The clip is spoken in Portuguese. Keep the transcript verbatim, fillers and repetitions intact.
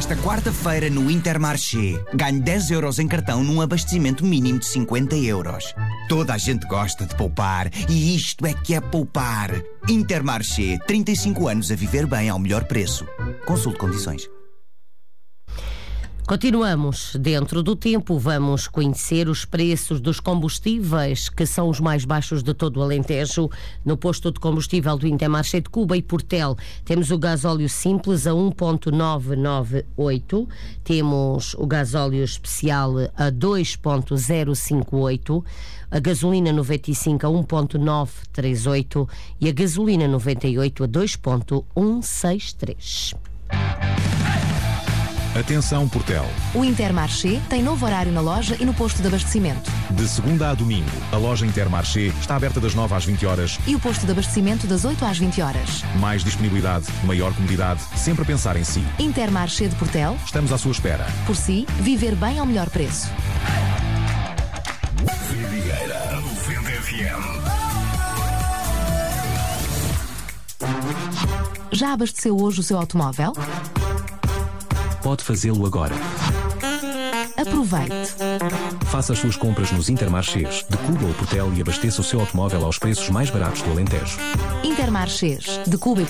esta quarta-feira no Intermarché. Ganhe dez euros em cartão num abastecimento mínimo de cinquenta euros. Toda a gente gosta de poupar e isto é que é poupar. Intermarché, trinta e cinco anos a viver bem ao melhor preço. Consulte condições. Continuamos dentro do tempo, vamos conhecer os preços dos combustíveis que são os mais baixos de todo o Alentejo. No posto de combustível do Intermarché de Cuba e Portel temos o gasóleo simples a um vírgula novecentos e noventa e oito, temos o gasóleo especial a dois vírgula zero cinquenta e oito, a gasolina noventa e cinco a um vírgula novecentos e trinta e oito e a gasolina noventa e oito a dois vírgula cento e sessenta e três. Atenção, Portel. O Intermarché tem novo horário na loja e no posto de abastecimento. De segunda a domingo, a loja Intermarché está aberta das nove às vinte horas e o posto de abastecimento das oito às vinte horas. Mais disponibilidade, maior comodidade, sempre a pensar em si. Intermarché de Portel. Estamos à sua espera. Por si, viver bem ao melhor preço. Vidigueira noventa F M. Já abasteceu hoje o seu automóvel? Pode fazê-lo agora. Aproveite. Faça as suas compras nos Intermarchés de Cuba ou Portel e abasteça o seu automóvel aos preços mais baratos do Alentejo. Intermarchés de Cuba e